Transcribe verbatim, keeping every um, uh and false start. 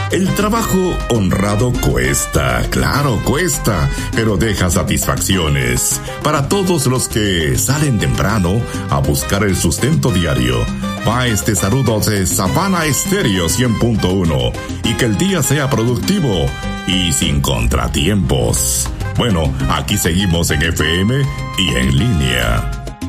El trabajo honrado cuesta, claro, cuesta, pero deja satisfacciones para todos los que salen temprano a buscar el sustento diario. Va este saludo de Savana Estéreo cien punto uno y que el día sea productivo y sin contratiempos. Bueno, aquí seguimos en F M y en línea.